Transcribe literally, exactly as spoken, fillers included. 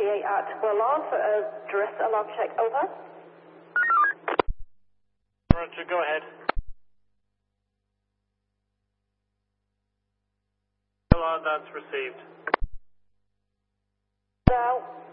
eight at Boulogne for a dress alarm check, over. Roger, go ahead. Alarm, that's received. Now.